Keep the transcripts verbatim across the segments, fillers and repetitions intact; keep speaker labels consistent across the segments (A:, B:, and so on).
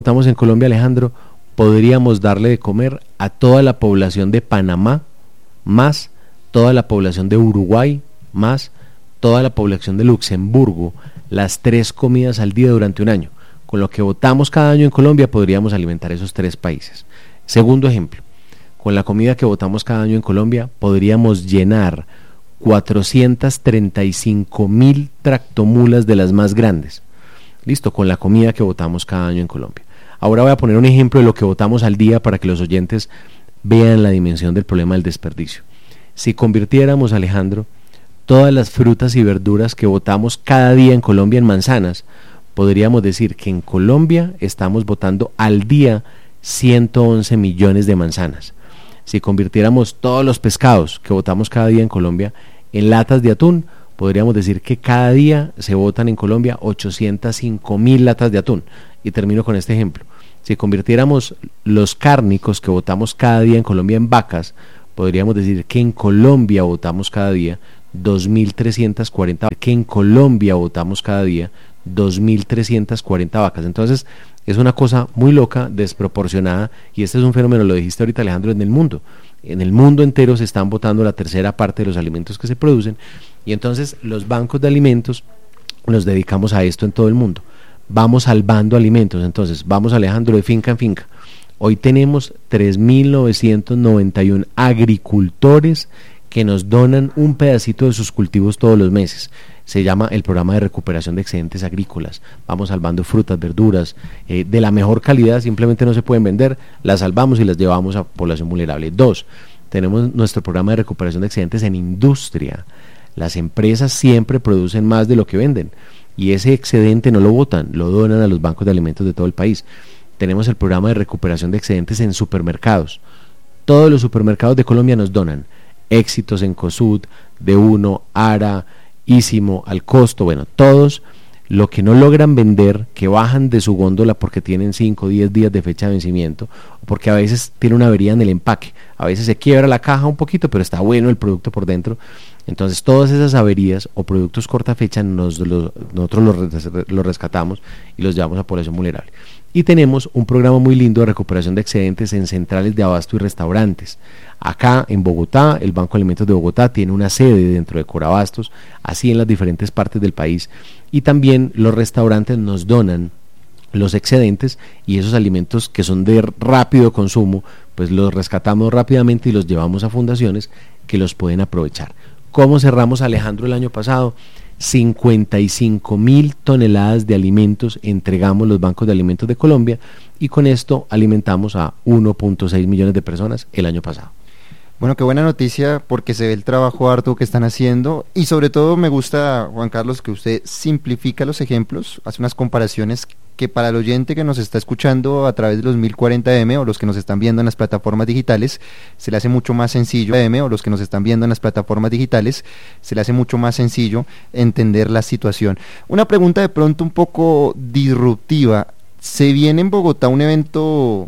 A: Estamos en Colombia, Alejandro, podríamos darle de comer a toda la población de Panamá, más toda la población de Uruguay, más toda la población de Luxemburgo, las tres comidas al día durante un año. Con lo que votamos cada año en Colombia podríamos alimentar esos tres países. Segundo ejemplo, con la comida que votamos cada año en Colombia podríamos llenar cuatrocientas treinta y cinco mil tractomulas de las más grandes. Listo, con la comida que votamos cada año en Colombia. Ahora voy a poner un ejemplo de lo que votamos al día para que los oyentes vean la dimensión del problema del desperdicio. Si convirtiéramos, Alejandro, todas las frutas y verduras que votamos cada día en Colombia en manzanas, podríamos decir que en Colombia estamos votando al día ciento once millones de manzanas. Si convirtiéramos todos los pescados que votamos cada día en Colombia en latas de atún, podríamos decir que cada día se votan en Colombia ochocientas cinco mil latas de atún. Y termino con este ejemplo. Si convirtiéramos los cárnicos que votamos cada día en Colombia en vacas, podríamos decir que en Colombia votamos cada día dos mil trescientas cuarenta que en Colombia votamos cada día dos mil trescientas cuarenta vacas. Entonces es una cosa muy loca, desproporcionada, y este es un fenómeno, lo dijiste ahorita, Alejandro, en el mundo. En el mundo entero se están votando la tercera parte de los alimentos que se producen, y entonces los bancos de alimentos nos dedicamos a esto en todo el mundo. Vamos salvando alimentos. Entonces vamos, Alejandro, de finca en finca. Hoy tenemos tres mil novecientos noventa y uno agricultores que nos donan un pedacito de sus cultivos todos los meses. Se llama el programa de recuperación de excedentes agrícolas. Vamos salvando frutas, verduras eh, de la mejor calidad, simplemente no se pueden vender, las salvamos y las llevamos a población vulnerable. Dos, tenemos nuestro programa de recuperación de excedentes en industria. Las empresas siempre producen más de lo que venden y ese excedente no lo botan, lo donan a los bancos de alimentos de todo el país. Tenemos el programa de recuperación de excedentes en supermercados. Todos los supermercados de Colombia nos donan. Éxitos, en Cosud, De Uno, Ara, Ísimo, Al Costo, bueno, todos lo que no logran vender, que bajan de su góndola porque tienen cinco o diez días de fecha de vencimiento, o porque a veces tiene una avería en el empaque, a veces se quiebra la caja un poquito, pero está bueno el producto por dentro. Entonces todas esas averías o productos corta fecha nos, los, nosotros los, los rescatamos y los llevamos a población vulnerable. Y tenemos un programa muy lindo de recuperación de excedentes en centrales de abasto y restaurantes. Acá en Bogotá, el Banco de Alimentos de Bogotá tiene una sede dentro de Corabastos, así en las diferentes partes del país, y también los restaurantes nos donan los excedentes y esos alimentos que son de rápido consumo, pues los rescatamos rápidamente y los llevamos a fundaciones que los pueden aprovechar. ¿Cómo cerramos, Alejandro, el año pasado? cincuenta y cinco mil toneladas de alimentos entregamos los bancos de alimentos de Colombia y con esto alimentamos a uno punto seis millones de personas el año pasado.
B: Bueno, qué buena noticia porque se ve el trabajo arduo que están haciendo y sobre todo me gusta, Juan Carlos, que usted simplifica los ejemplos, hace unas comparaciones que para el oyente que nos está escuchando a través de los mil cuarenta eme o los que nos están viendo en las plataformas digitales, se le hace mucho más sencillo, o los que nos están viendo en las plataformas digitales, se le hace mucho más sencillo entender la situación. Una pregunta de pronto un poco disruptiva, ¿se viene en Bogotá un evento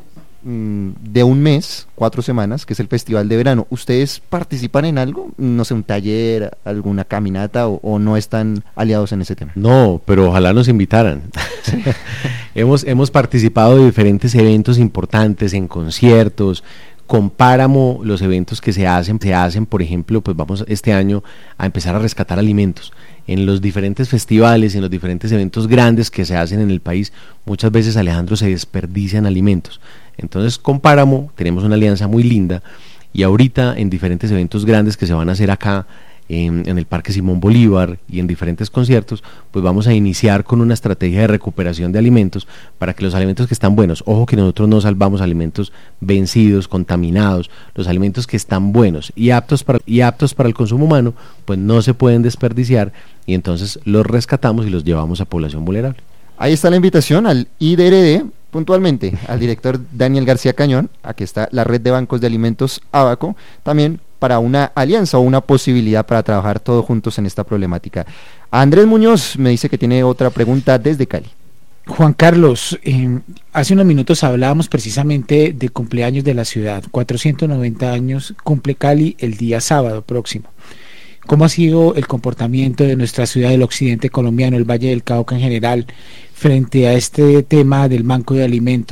B: de un mes, cuatro semanas, que es el Festival de Verano? ¿Ustedes participan en algo? No sé, un taller, alguna caminata, o, o no están aliados en ese tema.
A: No, pero ojalá nos invitaran. Sí. hemos, hemos participado de diferentes eventos importantes, en conciertos, con Páramo, los eventos que se hacen, se hacen, por ejemplo, pues vamos este año a empezar a rescatar alimentos. En los diferentes festivales, en los diferentes eventos grandes que se hacen en el país, muchas veces, Alejandro, se desperdician alimentos. Entonces con Páramo tenemos una alianza muy linda y ahorita en diferentes eventos grandes que se van a hacer acá en, en el Parque Simón Bolívar y en diferentes conciertos, pues vamos a iniciar con una estrategia de recuperación de alimentos para que los alimentos que están buenos, ojo que nosotros no salvamos alimentos vencidos, contaminados, los alimentos que están buenos y aptos para, y aptos para el consumo humano, pues no se pueden desperdiciar y entonces los rescatamos y los llevamos a población vulnerable.
B: Ahí está la invitación al I D R D, puntualmente al director Daniel García Cañón. Aquí está la red de bancos de alimentos Abaco, también para una alianza o una posibilidad para trabajar todos juntos en esta problemática. Andrés Muñoz me dice que tiene otra pregunta desde Cali.
C: Juan Carlos, eh, hace unos minutos hablábamos precisamente de cumpleaños de la ciudad. cuatrocientos noventa años cumple Cali el día sábado próximo. ¿Cómo ha sido el comportamiento de nuestra ciudad del occidente colombiano, el Valle del Cauca en general, frente a este tema del Banco de Alimentos?